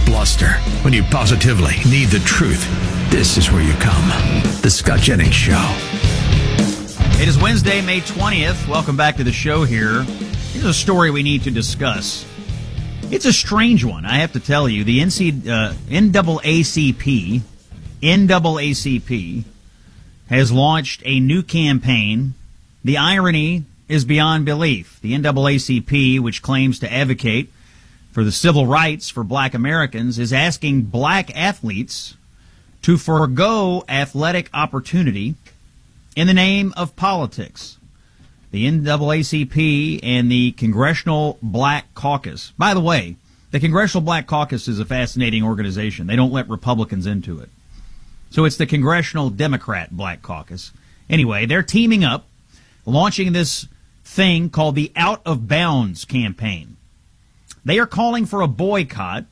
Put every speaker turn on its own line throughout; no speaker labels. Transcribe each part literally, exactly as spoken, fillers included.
bluster. When you positively need the truth, this is where you come. The Scott Jennings Show.
It is Wednesday, May twentieth. Welcome back to the show here. Here's a story we need to discuss. It's a strange one, I have to tell you. The N C, uh, N double A C P, N double A C P has launched a new campaign. The irony is beyond belief. The N double A C P, which claims to advocate for the civil rights for black Americans, is asking black athletes to forego athletic opportunity in the name of politics. The N double A C P and the Congressional Black Caucus. By the way, the Congressional Black Caucus is a fascinating organization. They don't let Republicans into it. So it's the Congressional Democrat Black Caucus. Anyway, they're teaming up, launching this thing called the Out of Bounds campaign. They are calling for a boycott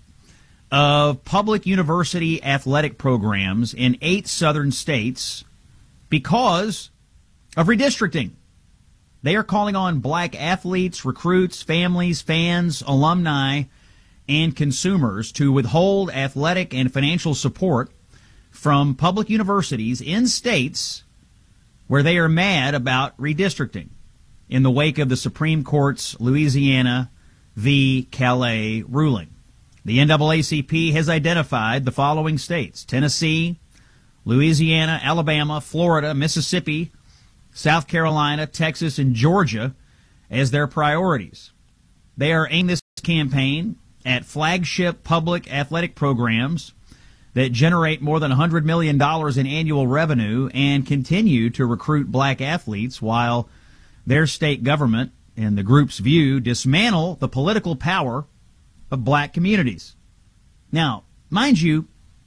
of public university athletic programs in eight southern states because of redistricting. They are calling on black athletes, recruits, families, fans, alumni, and consumers to withhold athletic and financial support from public universities in states where they are mad about redistricting in the wake of the Supreme Court's Louisiana v. Calais ruling. The N double A C P has identified the following states: Tennessee, Louisiana, Alabama, Florida, Mississippi, South Carolina, Texas, and Georgia as their priorities. They are aiming this campaign at flagship public athletic programs that generate more than one hundred million dollars in annual revenue and continue to recruit black athletes while their state government, in the group's view, dismantle the political power of black communities. Now, mind you,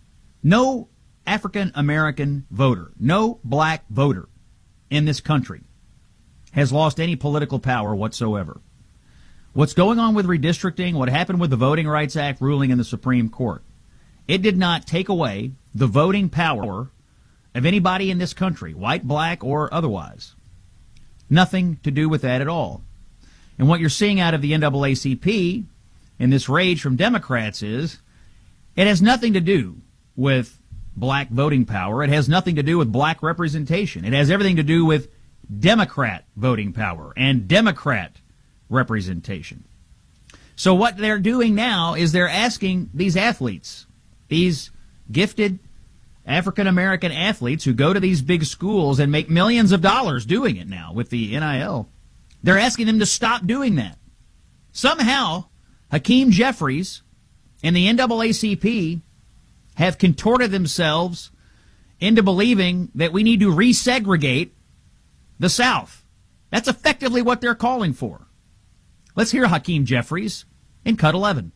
no African-American voter, no black voter in this country has lost any political power whatsoever. What's going on with redistricting, what happened with the Voting Rights Act ruling in the Supreme Court, it did not take away the voting power of anybody in this country, white, black, or otherwise. Nothing to do with that at all. And what you're seeing out of the N double A C P and this rage from Democrats is it has nothing to do with black voting power. It has nothing to do with black representation. It has everything to do with Democrat voting power and Democrat representation. So what they're doing now is they're asking these athletes, these gifted African-American athletes who go to these big schools and make millions of dollars doing it now with the N I L, they're asking them to stop doing that. Somehow, Hakeem Jeffries and the N double A C P have contorted themselves into believing that we need to resegregate the South. That's effectively what they're calling for. Let's hear Hakeem Jeffries in Cut eleven.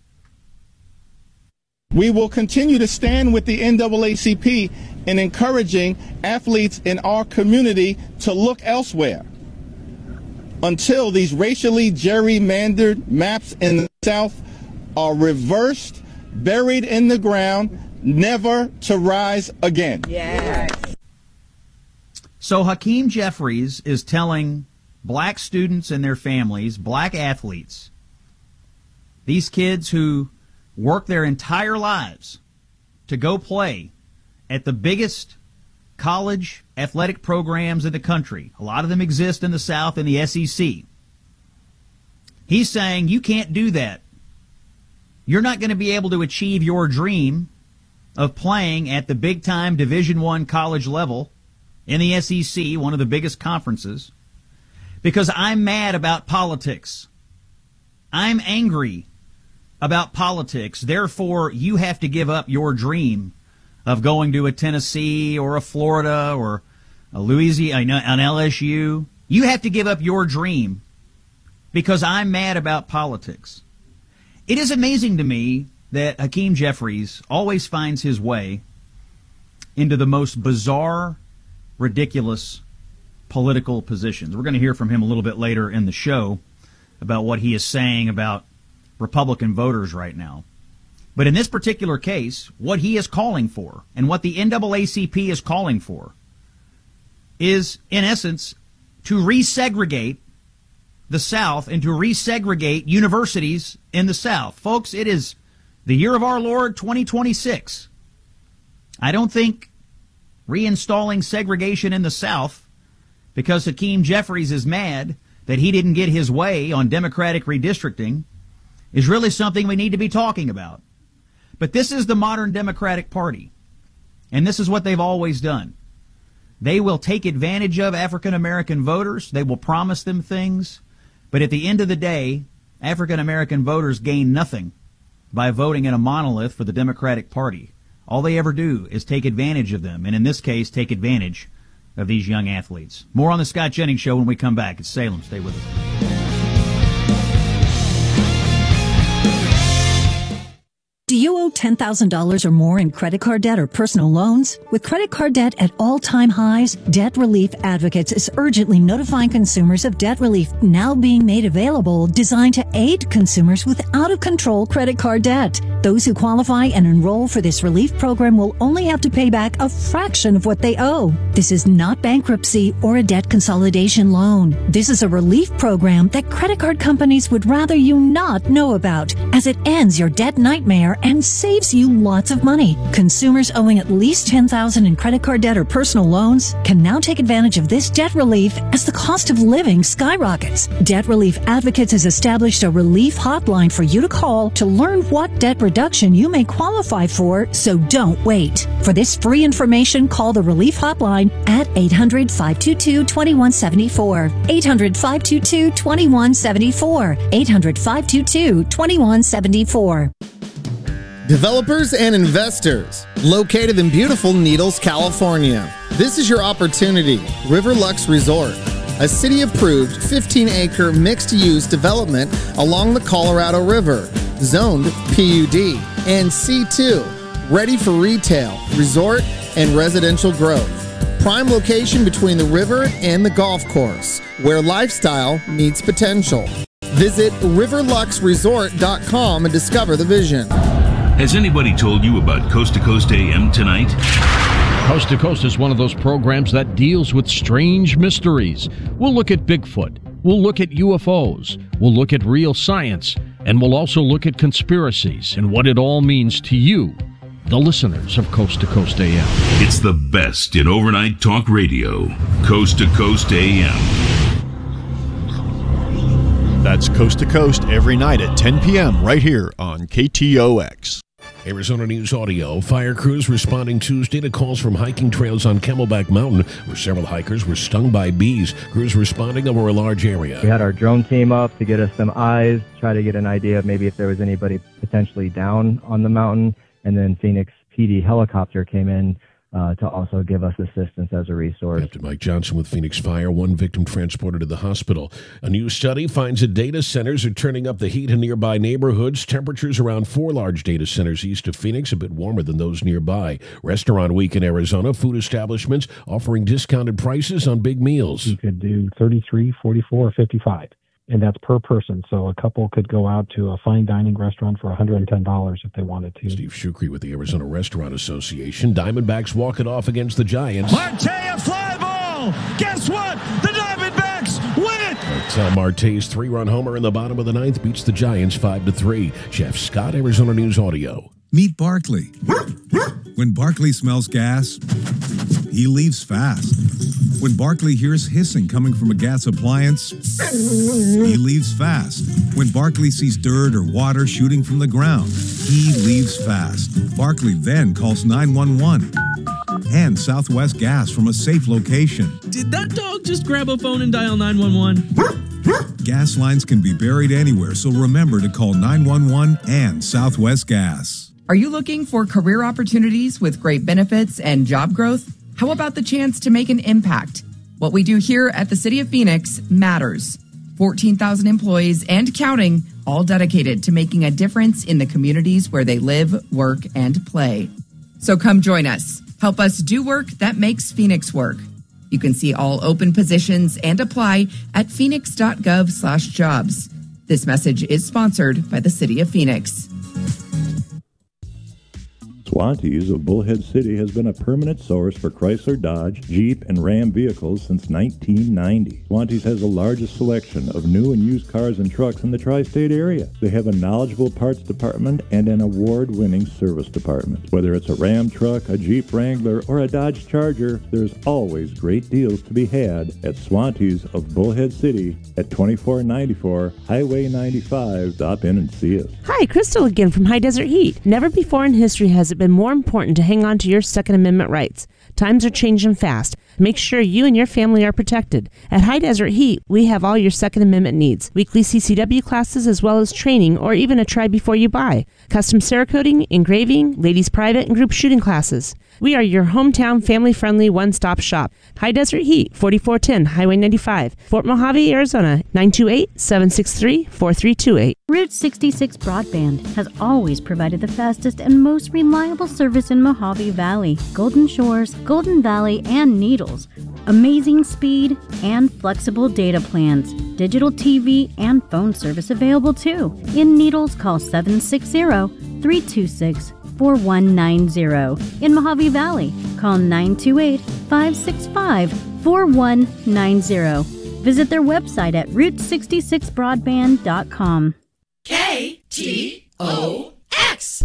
We will continue to stand with the N double A C P in encouraging athletes in our community to look elsewhere until these racially gerrymandered maps in the South are reversed, buried in the ground, never to rise again.
Yes.
So Hakeem Jeffries is telling black students and their families, black athletes, these kids who work their entire lives to go play at the biggest college athletic programs in the country. A lot of them exist in the South and the S E C. He's saying you can't do that. You're not going to be able to achieve your dream of playing at the big-time Division One college level in the S E C, one of the biggest conferences, because I'm mad about politics. I'm angry about politics. Therefore, you have to give up your dream of going to a Tennessee or a Florida or a Louisiana, an L S U. You have to give up your dream because I'm mad about politics. It is amazing to me that Hakeem Jeffries always finds his way into the most bizarre, ridiculous political positions. We're going to hear from him a little bit later in the show about what he is saying about Republican voters right now. But in this particular case, what he is calling for and what the N double A C P is calling for is, in essence, to resegregate the South and to resegregate universities in the South. Folks, it is the year of our Lord, twenty twenty-six. I don't think reinstalling segregation in the South because Hakeem Jeffries is mad that he didn't get his way on Democratic redistricting is really something we need to be talking about. But this is the modern Democratic Party, and this is what they've always done. They will take advantage of African American voters. They will promise them things. But at the end of the day, African American voters gain nothing by voting in a monolith for the Democratic Party. All they ever do is take advantage of them, and in this case, take advantage of these young athletes. More on the Scott Jennings Show when we come back. It's Salem. Stay with us.
Do you owe ten thousand dollars or more in credit card debt or personal loans? With credit card debt at all-time highs, Debt Relief Advocates is urgently notifying consumers of debt relief now being made available, designed to aid consumers with out-of-control credit card debt. Those who qualify and enroll for this relief program will only have to pay back a fraction of what they owe. This is not bankruptcy or a debt consolidation loan. This is a relief program that credit card companies would rather you not know about, as it ends your debt nightmare and saves you lots of money. Consumers owing at least ten thousand dollars in credit card debt or personal loans can now take advantage of this debt relief as the cost of living skyrockets. Debt Relief Advocates has established a relief hotline for you to call to learn what debt reduction you may qualify for, so don't wait. For this free information, call the relief hotline at eight hundred, five two two, two one seven four. eight hundred, five two two, two one seven four. eight hundred, five two two, two one seven four.
Developers and investors, located in beautiful Needles, California. This is your opportunity. Riverlux Resort, a city-approved fifteen acre mixed-use development along the Colorado River, zoned P U D and C two, ready for retail, resort, and residential growth. Prime location between the river and the golf course, where lifestyle meets potential. Visit riverlux resort dot com and discover the vision.
Has anybody told you about Coast to Coast A M tonight?
Coast to Coast is one of those programs that deals with strange mysteries. We'll look at Bigfoot. We'll look at U F Os. We'll look at real science. And we'll also look at conspiracies and what it all means to you, the listeners of Coast to Coast A M.
It's the best in overnight talk radio. Coast to Coast A M.
That's Coast to Coast every night at ten p.m. right here on K T O X.
Arizona News Audio. Fire crews responding Tuesday to calls from hiking trails on Camelback Mountain, where several hikers were stung by bees. Crews responding over a large area.
We had our drone team up to get us some eyes, try to get an idea of maybe if there was anybody potentially down on the mountain. And then Phoenix P D helicopter came in uh, to also give us assistance as a resource.
Captain Mike Johnson with Phoenix Fire. One victim transported to the hospital. A new study finds that data centers are turning up the heat in nearby neighborhoods. Temperatures around four large data centers east of Phoenix, a bit warmer than those nearby. Restaurant Week in Arizona. Food establishments offering discounted prices on big meals.
You could do thirty-three, forty-four, or fifty-five. And that's per person. So a couple could go out to a fine dining restaurant for one hundred ten dollars if they wanted to.
Steve Shukri with the Arizona Restaurant Association. Diamondbacks walk it off against the Giants.
Marte, a fly ball. Guess what? The Diamondbacks win it.
Martel Marte's three-run homer in the bottom of the ninth beats the Giants five to three. Jeff Scott, Arizona News Audio.
Meet Barkley. When Barkley smells gas, he leaves fast. When Barkley hears hissing coming from a gas appliance, he leaves fast. When Barkley sees dirt or water shooting from the ground, he leaves fast. Barkley then calls nine one one and Southwest Gas from a safe location.
Did that dog just grab a phone and dial nine one one?
Gas lines can be buried anywhere, so remember to call nine one one and Southwest Gas.
Are you looking for career opportunities with great benefits and job growth? How about the chance to make an impact? What we do here at the City of Phoenix matters. fourteen thousand employees and counting, all dedicated to making a difference in the communities where they live, work, and play. So come join us. Help us do work that makes Phoenix work. You can see all open positions and apply at phoenix.gov slash jobs. This message is sponsored by the City of Phoenix.
Swantees of Bullhead City has been a permanent source for Chrysler, Dodge, Jeep, and Ram vehicles since nineteen ninety. Swantees has the largest selection of new and used cars and trucks in the tri-state area. They have a knowledgeable parts department and an award-winning service department. Whether it's a Ram truck, a Jeep Wrangler, or a Dodge Charger, there's always great deals to be had at Swantees of Bullhead City at twenty-four ninety-four Highway ninety-five. Stop in and see us.
Hi, Crystal again from High Desert Heat. Never before in history has it been more important to hang on to your Second Amendment rights. Times are changing fast. Make sure you and your family are protected. At High Desert Heat, we have all your Second Amendment needs. Weekly C C W classes as well as training or even a try before you buy. Custom Cerakoting, engraving, ladies private and group shooting classes. We are your hometown family-friendly one-stop shop. High Desert Heat, forty-four ten Highway ninety-five, Fort Mojave, Arizona, nine two eight, seven six three, four three two eight.
Route sixty-six Broadband has always provided the fastest and most reliable service in Mojave Valley, Golden Shores, Golden Valley, and Needles. Amazing speed and flexible data plans. Digital T V and phone service available too. In Needles, call seven six zero, three two six, four one nine zero. In Mojave Valley, call nine two eight, five six five, four one nine zero. Visit their website at route sixty-six broadband dot com.
K T O X.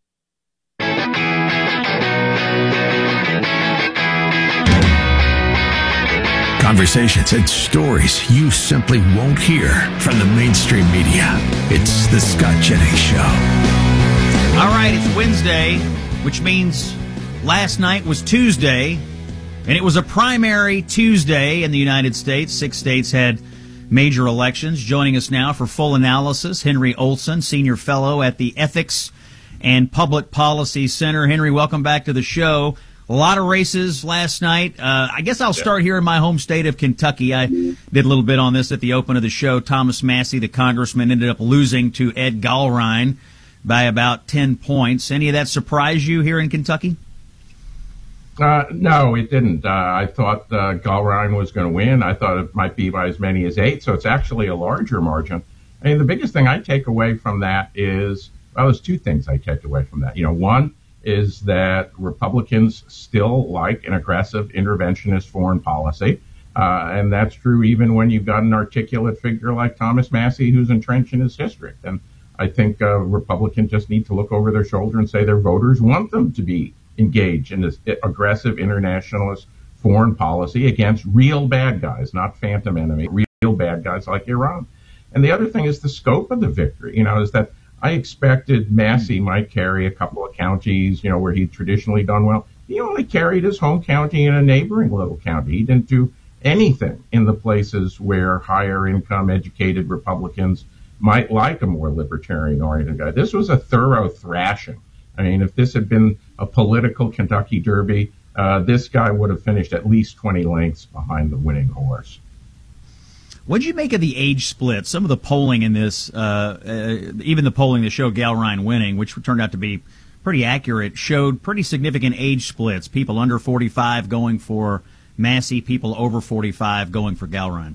Conversations and stories you simply won't hear from the mainstream media. It's the Scott Jennings Show.
All right, it's Wednesday, which means last night was Tuesday, and it was a primary Tuesday in the United States. Six states had major elections. Joining us now for full analysis, Henry Olson, Senior Fellow at the Ethics and Public Policy Center. Henry, welcome back to the show. A lot of races last night. Uh, I guess I'll start here in my home state of Kentucky. I did a little bit on this at the open of the show. Thomas Massie, the congressman, ended up losing to Ed Gallrein by about ten points. Any of that surprise you here in Kentucky?
Uh, no, it didn't. Uh, I thought uh, Gallrein was going to win. I thought it might be by as many as eight, so it's actually a larger margin. I mean, the biggest thing I take away from that is, well, there's two things I take away from that. You know, one is that Republicans still like an aggressive interventionist foreign policy. Uh, and that's true even when you've got an articulate figure like Thomas Massie who's entrenched in his district. And I think uh, Republicans just need to look over their shoulder and say their voters want them to be engaged in this aggressive internationalist foreign policy against real bad guys, not phantom enemy, real bad guys like Iran. And the other thing is the scope of the victory, you know, is that I expected Massie might carry a couple of counties, you know, where he'd traditionally done well. He only carried his home county and a neighboring little county. He didn't do anything in the places where higher income educated Republicans might like a more libertarian oriented guy. This was a thorough thrashing. I mean, if this had been a political Kentucky Derby, uh, this guy would have finished at least twenty lengths behind the winning horse.
What did you make of the age split? Some of the polling in this, uh, uh, even the polling that showed Gallrein winning, which turned out to be pretty accurate, showed pretty significant age splits. People under forty-five going for Massie, people over forty-five going for Gallrein.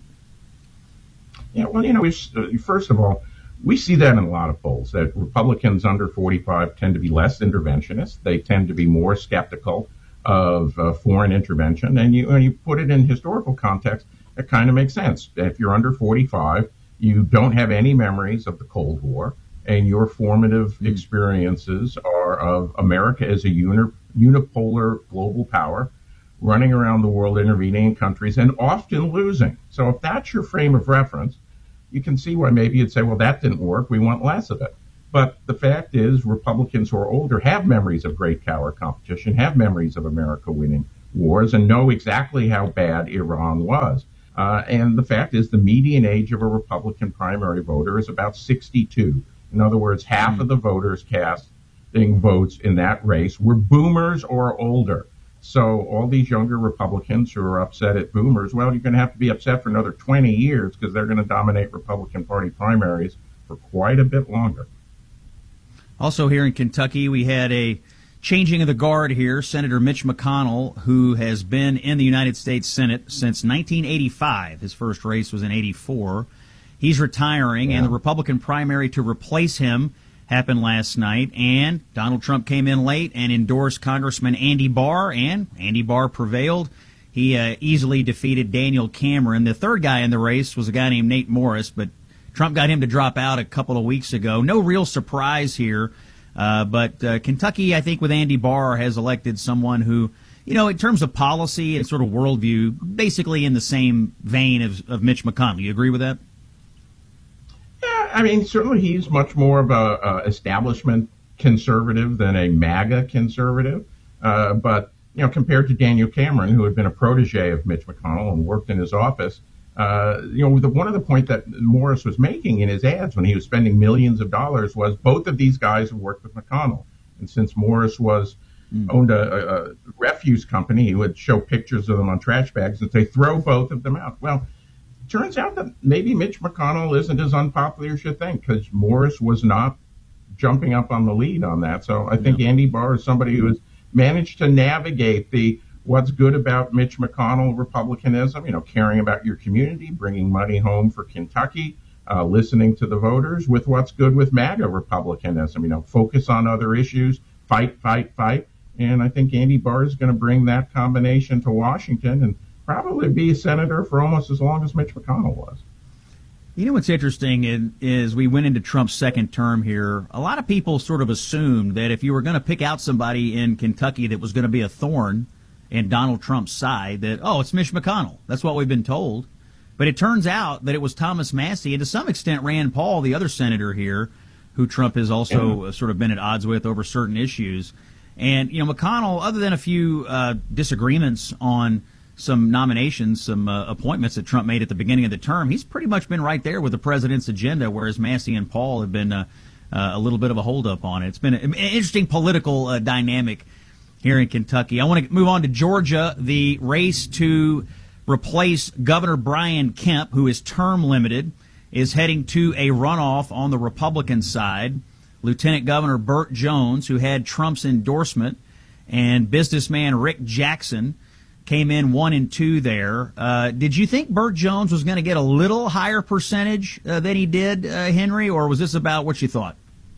Yeah, well, you know, first of all, we see that in a lot of polls, that Republicans under forty-five tend to be less interventionist. They tend to be more skeptical of uh, foreign intervention. And you, when you put it in historical context, it kind of makes sense. If you're under forty-five, you don't have any memories of the Cold War, and your formative experiences are of America as a uni- unipolar global power, running around the world, intervening in countries, and often losing. So if that's your frame of reference, you can see why maybe you'd say, well, that didn't work. We want less of it. But the fact is, Republicans who are older have memories of great power competition, have memories of America winning wars, and know exactly how bad Iran was. Uh, and the fact is, the median age of a Republican primary voter is about sixty-two. In other words, half of the voters casting votes in that race were boomers or older. So all these younger Republicans who are upset at boomers, well, you're going to have to be upset for another twenty years because they're going to dominate Republican Party primaries for quite a bit longer.
Also here in Kentucky, we had a changing of the guard here. Senator Mitch McConnell, who has been in the United States Senate since nineteen eighty-five. His first race was in eighty-four. He's retiring, yeah. and the Republican primary to replace him happened last night, and Donald Trump came in late and endorsed Congressman Andy Barr, and Andy Barr prevailed. He uh, easily defeated Daniel Cameron. The third guy in the race was a guy named Nate Morris, but Trump got him to drop out a couple of weeks ago. No real surprise here, uh, but uh, Kentucky, I think, with Andy Barr, has elected someone who, you know, in terms of policy and sort of worldview, basically in the same vein of, of Mitch McConnell. You agree with that?
Yeah, I mean, certainly he's much more of a, a establishment conservative than a MAGA conservative. Uh, but, you know, compared to Daniel Cameron, who had been a protege of Mitch McConnell and worked in his office, uh, you know, the, one of the points that Morris was making in his ads when he was spending millions of dollars was both of these guys have worked with McConnell. And since Morris was mm. owned a, a refuse company, he would show pictures of them on trash bags and say, throw both of them out. Well, turns out that maybe Mitch McConnell isn't as unpopular as you think, because Morris was not jumping up on the lead on that. So I think yeah. Andy Barr is somebody who has managed to navigate the what's good about Mitch McConnell Republicanism, you know, caring about your community, bringing money home for Kentucky, uh, listening to the voters, with what's good with MAGA Republicanism, you know, focus on other issues, fight, fight, fight. And I think Andy Barr is going to bring that combination to Washington and probably be a senator for almost as long as Mitch McConnell was.
You know what's interesting is, is we went into Trump's second term here. A lot of people sort of assumed that if you were going to pick out somebody in Kentucky that was going to be a thorn in Donald Trump's side, that, oh, it's Mitch McConnell. That's what we've been told. But it turns out that it was Thomas Massie and to some extent Rand Paul, the other senator here, who Trump has also yeah. sort of been at odds with over certain issues. And, you know, McConnell, other than a few uh, disagreements on some nominations, some uh, appointments that Trump made at the beginning of the term, he's pretty much been right there with the president's agenda, whereas Massie and Paul have been uh, uh, a little bit of a holdup on it. It's been an interesting political uh, dynamic here in Kentucky. I want to move on to Georgia. The race to replace Governor Brian Kemp, who is term limited, is heading to a runoff on the Republican side. Lieutenant Governor Burt Jones, who had Trump's endorsement, and businessman Rick Jackson came in one and two there. Uh, did you think Burt Jones was going to get a little higher percentage uh, than he did, uh, Henry, or was this about what you thought?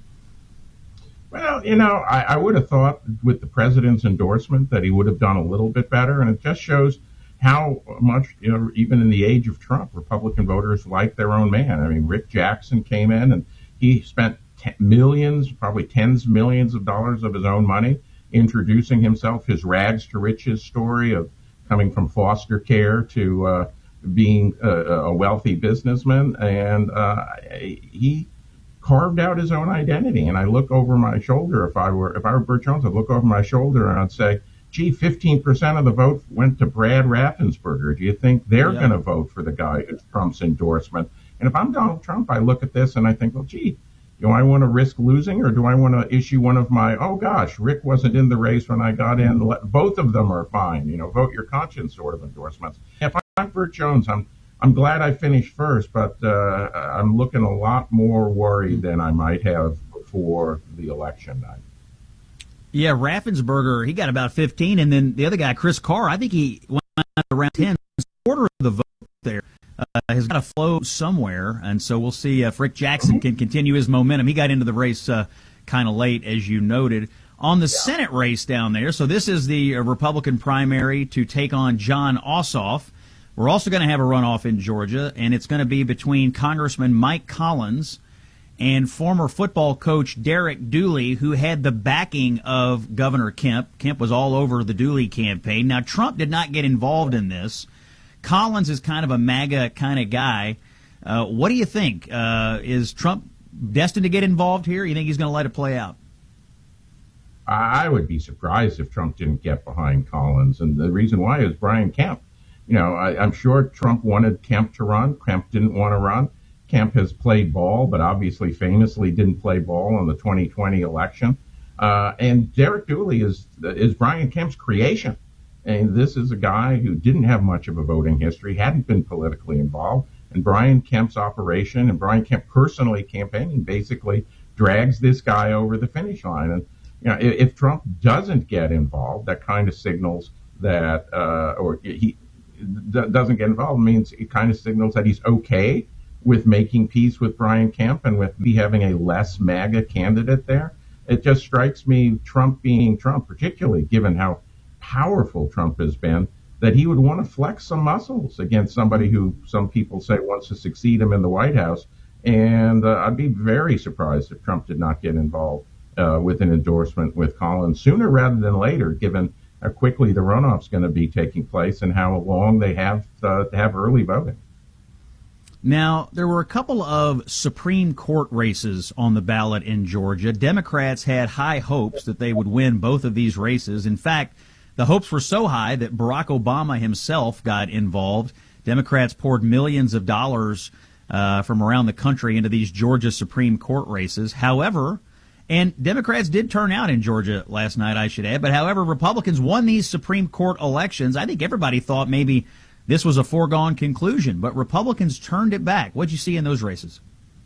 Well, you know, I, I would have thought with the president's endorsement that he would have done a little bit better, and it just shows how much, you know, even in the age of Trump, Republican voters like their own man. I mean, Rick Jackson came in and he spent t- millions, probably tens of millions of dollars of his own money introducing himself, his rags to riches story of coming from foster care to uh, being a, a wealthy businessman, and uh, he carved out his own identity. And I look over my shoulder, if I were if I were Burt Jones, I'd look over my shoulder and I'd say, gee, fifteen percent of the vote went to Brad Raffensperger. Do you think they're yeah. going to vote for the guy who's Trump's endorsement? And if I'm Donald Trump, I look at this and I think, well, gee, do I want to risk losing, or do I want to issue one of my, oh, gosh, Rick wasn't in the race when I got in. Both of them are fine. You know, vote your conscience sort of endorsements. If I'm Burt Jones, I'm I'm glad I finished first, but uh, I'm looking a lot more worried than I might have before the election night.
Yeah, Raffensperger, he got about fifteen, and then the other guy, Chris Carr, I think he went around ten, quarter of the vote there. Uh, has got to flow somewhere, and so we'll see if Rick Jackson can continue his momentum. He got into the race uh, kind of late, as you noted. On the yeah. Senate race down there, so this is the uh, Republican primary to take on Jon Ossoff. We're also going to have a runoff in Georgia, and it's going to be between Congressman Mike Collins and former football coach Derek Dooley, who had the backing of Governor Kemp. Kemp was all over the Dooley campaign. Now, Trump did not get involved in this. Collins is kind of a MAGA kind of guy. Uh, what do you think? Uh, is Trump destined to get involved here? You think he's going to let it play out?
I would be surprised if Trump didn't get behind Collins. And the reason why is Brian Kemp. You know, I, I'm sure Trump wanted Kemp to run. Kemp didn't want to run. Kemp has played ball, but obviously famously didn't play ball in the twenty twenty election. Uh, and Derek Dooley is is Brian Kemp's creation. And this is a guy who didn't have much of a voting history, hadn't been politically involved. And Brian Kemp's operation and Brian Kemp personally campaigning basically drags this guy over the finish line. And, you know, if, if Trump doesn't get involved, that kind of signals that, uh, or he d- doesn't get involved means it kind of signals that he's okay with making peace with Brian Kemp and with me having a less MAGA candidate there. It just strikes me, Trump being Trump, particularly given how powerful Trump has been, that he would want to flex some muscles against somebody who some people say wants to succeed him in the White House. And uh, I'd be very surprised if Trump did not get involved uh, with an endorsement with Collins sooner rather than later, given how quickly the runoff's going to be taking place and how long they have uh, to have early voting.
Now, there were a couple of Supreme Court races on the ballot in Georgia. Democrats had high hopes that they would win both of these races. In fact, the hopes were so high that Barack Obama himself got involved. Democrats poured millions of dollars uh, from around the country into these Georgia Supreme Court races. However, and Democrats did turn out in Georgia last night, I should add, but however, Republicans won these Supreme Court elections. I think everybody thought maybe this was a foregone conclusion, but Republicans turned it back. What'd you see in those races?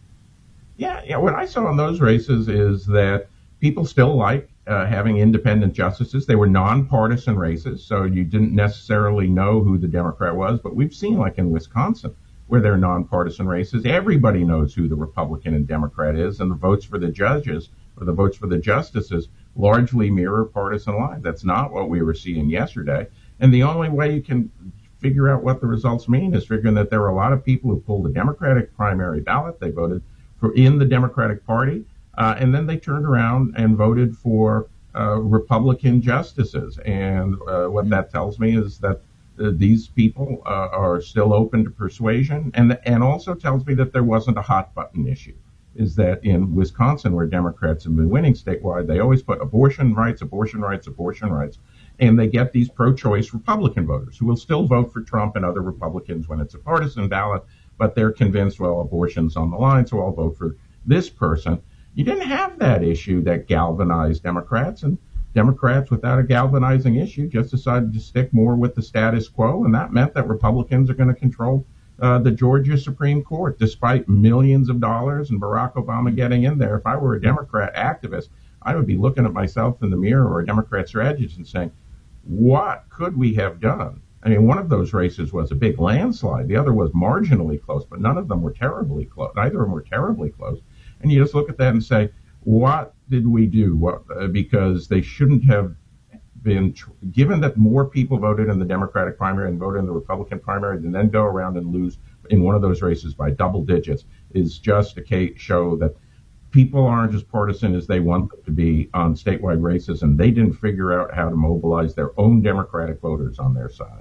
Yeah, yeah. What I saw in those races is that people still like uh, having independent justices. They were nonpartisan races, so you didn't necessarily know who the Democrat was. But we've seen, like in Wisconsin, where they're nonpartisan races, everybody knows who the Republican and Democrat is, and the votes for the judges or the votes for the justices largely mirror partisan lines. That's not what we were seeing yesterday. And the only way you can figure out what the results mean is figuring that there were a lot of people who pulled the Democratic primary ballot. They voted for in the Democratic Party, uh, and then they turned around and voted for uh, Republican justices. And uh, what that tells me is that uh, these people uh, are still open to persuasion, and and also tells me that there wasn't a hot button issue. Is that in Wisconsin, where Democrats have been winning statewide, they always put abortion rights, abortion rights, abortion rights. And they get these pro-choice Republican voters who will still vote for Trump and other Republicans when it's a partisan ballot, but they're convinced, well, abortion's on the line, so I'll vote for this person. You didn't have that issue that galvanized Democrats, and Democrats, without a galvanizing issue, just decided to stick more with the status quo, and that meant that Republicans are going to control uh, the Georgia Supreme Court, despite millions of dollars and Barack Obama getting in there. If I were a Democrat activist, I would be looking at myself in the mirror or a Democrat strategist and saying, what could we have done? I mean, one of those races was a big landslide. The other was marginally close, but none of them were terribly close. Neither of them were terribly close. And you just look at that and say, what did we do? What, uh, because they shouldn't have been, tr- given that more people voted in the Democratic primary and voted in the Republican primary and then go around and lose in one of those races by double digits is just a case, show that people aren't as partisan as they want them to be on statewide races, and they didn't figure out how to mobilize their own Democratic voters on their side.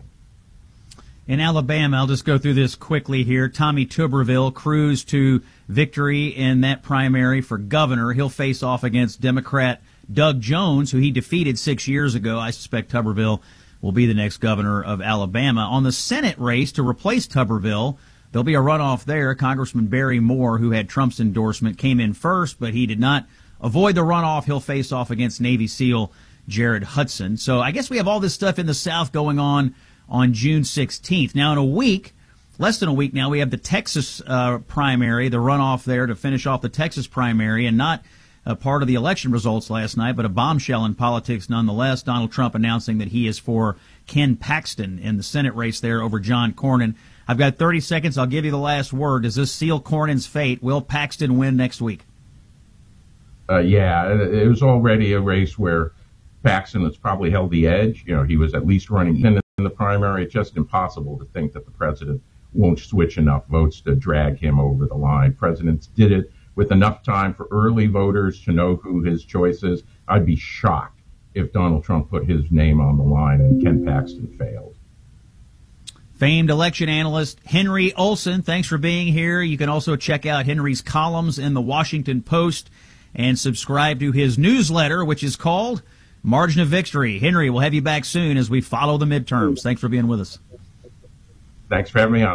In Alabama, I'll just go through this quickly here. Tommy Tuberville cruised to victory in that primary for governor. He'll face off against Democrat Doug Jones, who he defeated six years ago. I suspect Tuberville will be the next governor of Alabama. On the Senate race to replace Tuberville, there'll be a runoff there. Congressman Barry Moore, who had Trump's endorsement, came in first, but he did not avoid the runoff. He'll face off against Navy SEAL Jared Hudson. So I guess we have all this stuff in the South going on on June sixteenth. Now, in a week, less than a week now, we have the Texas uh, primary, the runoff there to finish off the Texas primary, and not a part of the election results last night, but a bombshell in politics nonetheless. Donald Trump announcing that he is for Ken Paxton in the Senate race there over John Cornyn. I've got thirty seconds. I'll give you the last word. Does this seal Cornyn's fate? Will Paxton win next week?
Uh, yeah, it, it was already a race where Paxton has probably held the edge. You know, he was at least running in the primary. It's just impossible to think that the president won't switch enough votes to drag him over the line. Presidents did it with enough time for early voters to know who his choice is. I'd be shocked if Donald Trump put his name on the line and Ken Paxton failed.
Famed election analyst Henry Olsen, thanks for being here. You can also check out Henry's columns in the Washington Post and subscribe to his newsletter, which is called Margin of Victory. Henry, we'll have you back soon as we follow the midterms. Thanks for being with us.
Thanks for having me on.